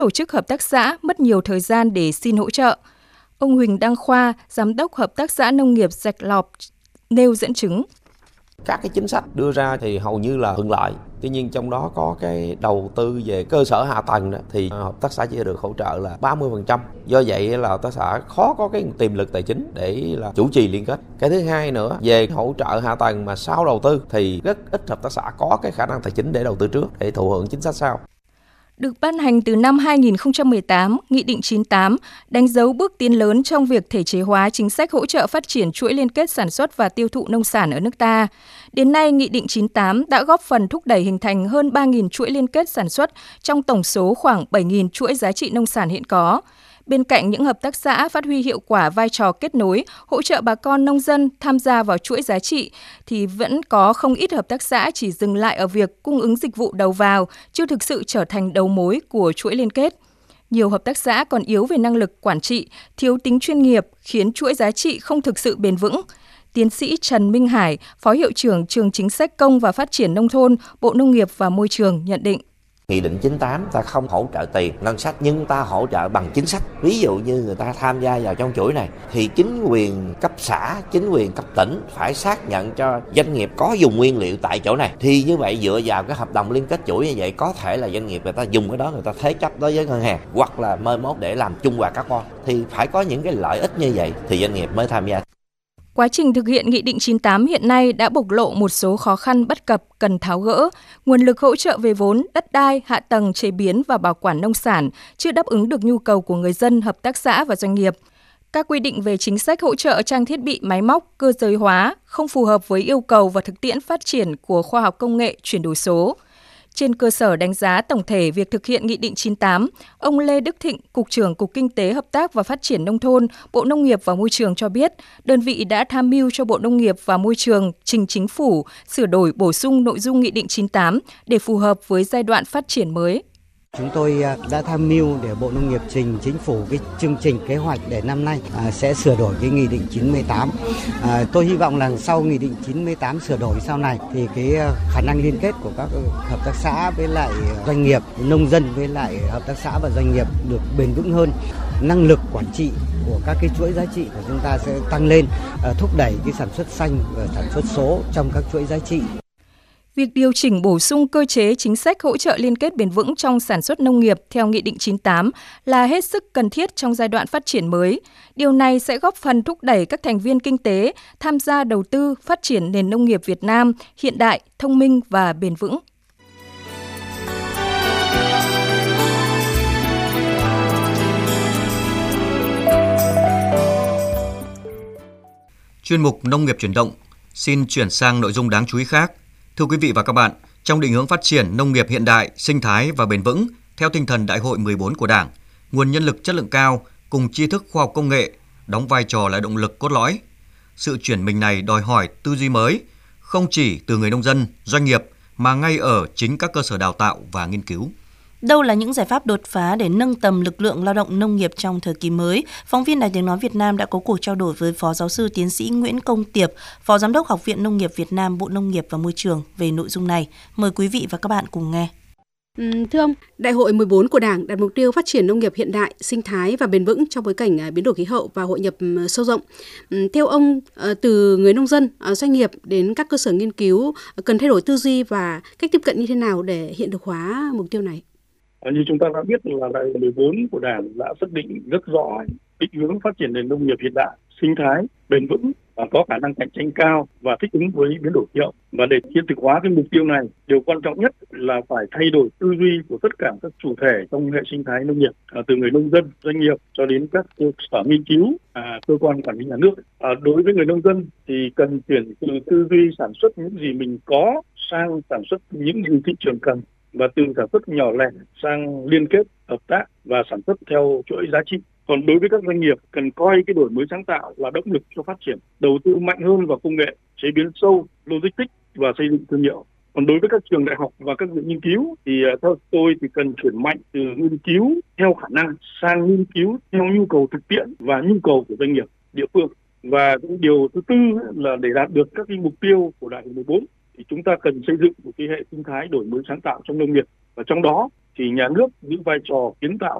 tổ chức hợp tác xã mất nhiều thời gian để xin hỗ trợ. Ông Huỳnh Đăng Khoa, Giám đốc Hợp tác xã Nông nghiệp Rạch Lọp nêu dẫn chứng. Các cái chính sách đưa ra thì hầu như là thuận lợi. Tuy nhiên trong đó có cái đầu tư về cơ sở hạ tầng thì hợp tác xã chỉ được hỗ trợ là 30%. Do vậy là hợp tác xã khó có cái tiềm lực tài chính để là chủ trì liên kết. Cái thứ hai nữa, về hỗ trợ hạ tầng mà sau đầu tư thì rất ít hợp tác xã có cái khả năng tài chính để đầu tư trước để thụ hưởng chính sách sau. Được ban hành từ năm 2018, Nghị định 98 đánh dấu bước tiến lớn trong việc thể chế hóa chính sách hỗ trợ phát triển chuỗi liên kết sản xuất và tiêu thụ nông sản ở nước ta. Đến nay, Nghị định 98 đã góp phần thúc đẩy hình thành hơn 3.000 chuỗi liên kết sản xuất trong tổng số khoảng 7.000 chuỗi giá trị nông sản hiện có. Bên cạnh những hợp tác xã phát huy hiệu quả vai trò kết nối, hỗ trợ bà con nông dân tham gia vào chuỗi giá trị, thì vẫn có không ít hợp tác xã chỉ dừng lại ở việc cung ứng dịch vụ đầu vào, chưa thực sự trở thành đầu mối của chuỗi liên kết. Nhiều hợp tác xã còn yếu về năng lực quản trị, thiếu tính chuyên nghiệp, khiến chuỗi giá trị không thực sự bền vững. Tiến sĩ Trần Minh Hải, Phó Hiệu trưởng Trường Chính sách Công và Phát triển Nông thôn, Bộ Nông nghiệp và Môi trường nhận định. Nghị định 98 ta không hỗ trợ tiền ngân sách nhưng ta hỗ trợ bằng chính sách. Ví dụ như người ta tham gia vào trong chuỗi này thì chính quyền cấp xã, chính quyền cấp tỉnh phải xác nhận cho doanh nghiệp có dùng nguyên liệu tại chỗ này. Thì như vậy dựa vào cái hợp đồng liên kết chuỗi như vậy có thể là doanh nghiệp người ta dùng cái đó người ta thế chấp đối với ngân hàng hoặc là mai mốt để làm chung hòa carbon. Thì phải có những cái lợi ích như vậy thì doanh nghiệp mới tham gia. Quá trình thực hiện Nghị định 98 hiện nay đã bộc lộ một số khó khăn bất cập cần tháo gỡ. Nguồn lực hỗ trợ về vốn, đất đai, hạ tầng chế biến và bảo quản nông sản chưa đáp ứng được nhu cầu của người dân, hợp tác xã và doanh nghiệp. Các quy định về chính sách hỗ trợ trang thiết bị máy móc, cơ giới hóa không phù hợp với yêu cầu và thực tiễn phát triển của khoa học công nghệ chuyển đổi số. Trên cơ sở đánh giá tổng thể việc thực hiện Nghị định 98, ông Lê Đức Thịnh, Cục trưởng Cục Kinh tế Hợp tác và Phát triển Nông thôn, Bộ Nông nghiệp và Môi trường cho biết, đơn vị đã tham mưu cho Bộ Nông nghiệp và Môi trường trình Chính phủ sửa đổi bổ sung nội dung Nghị định 98 để phù hợp với giai đoạn phát triển mới. Chúng tôi đã tham mưu để Bộ Nông nghiệp trình Chính phủ cái chương trình kế hoạch để năm nay sẽ sửa đổi cái Nghị định 98. Tôi hy vọng là sau Nghị định 98 sửa đổi sau này thì cái khả năng liên kết của các hợp tác xã với lại doanh nghiệp, nông dân với lại hợp tác xã và doanh nghiệp được bền vững hơn. Năng lực quản trị của các cái chuỗi giá trị của chúng ta sẽ tăng lên, thúc đẩy cái sản xuất xanh và sản xuất số trong các chuỗi giá trị. Việc điều chỉnh bổ sung cơ chế chính sách hỗ trợ liên kết bền vững trong sản xuất nông nghiệp theo Nghị định 98 là hết sức cần thiết trong giai đoạn phát triển mới. Điều này sẽ góp phần thúc đẩy các thành viên kinh tế tham gia đầu tư phát triển nền nông nghiệp Việt Nam hiện đại, thông minh và bền vững. Chuyên mục Nông nghiệp chuyển động xin chuyển sang nội dung đáng chú ý khác. Thưa quý vị và các bạn, trong định hướng phát triển nông nghiệp hiện đại, sinh thái và bền vững theo tinh thần Đại hội 14 của Đảng, nguồn nhân lực chất lượng cao cùng tri thức khoa học công nghệ đóng vai trò là động lực cốt lõi. Sự chuyển mình này đòi hỏi tư duy mới, không chỉ từ người nông dân, doanh nghiệp mà ngay ở chính các cơ sở đào tạo và nghiên cứu. Đâu là những giải pháp đột phá để nâng tầm lực lượng lao động nông nghiệp trong thời kỳ mới? Phóng viên Đài Tiếng nói Việt Nam đã có cuộc trao đổi với Phó Giáo sư Tiến sĩ Nguyễn Công Tiệp, Phó Giám đốc Học viện Nông nghiệp Việt Nam, Bộ Nông nghiệp và Môi trường về nội dung này. Mời quý vị và các bạn cùng nghe. Thưa ông, Đại hội 14 của Đảng đặt mục tiêu phát triển nông nghiệp hiện đại, sinh thái và bền vững trong bối cảnh biến đổi khí hậu và hội nhập sâu rộng. Theo ông, từ người nông dân, doanh nghiệp đến các cơ sở nghiên cứu cần thay đổi tư duy và cách tiếp cận như thế nào để hiện thực hóa mục tiêu này? Như chúng ta đã biết là Đại hội 14 của Đảng đã xác định rất rõ định hướng phát triển nền nông nghiệp hiện đại, sinh thái, bền vững và có khả năng cạnh tranh cao và thích ứng với biến đổi khí hậu. Và để hiện thực hóa cái mục tiêu này, điều quan trọng nhất là phải thay đổi tư duy của tất cả các chủ thể trong hệ sinh thái nông nghiệp, từ người nông dân, doanh nghiệp cho đến các cơ sở nghiên cứu, cơ quan quản lý nhà nước. Đối với người nông dân thì cần chuyển từ tư duy sản xuất những gì mình có sang sản xuất những gì thị trường cần, và từ sản xuất nhỏ lẻ sang liên kết, hợp tác và sản xuất theo chuỗi giá trị. Còn đối với các doanh nghiệp, cần coi cái đổi mới sáng tạo là động lực cho phát triển, đầu tư mạnh hơn vào công nghệ, chế biến sâu, logistics và xây dựng thương hiệu. Còn đối với các trường đại học và các viện nghiên cứu thì theo tôi thì cần chuyển mạnh từ nghiên cứu theo khả năng sang nghiên cứu theo nhu cầu thực tiễn và nhu cầu của doanh nghiệp, địa phương. Và điều thứ tư là để đạt được các cái mục tiêu của Đại hội 14 thì chúng ta cần xây dựng một cái hệ sinh thái đổi mới sáng tạo trong nông nghiệp, và trong đó thì nhà nước giữ vai trò kiến tạo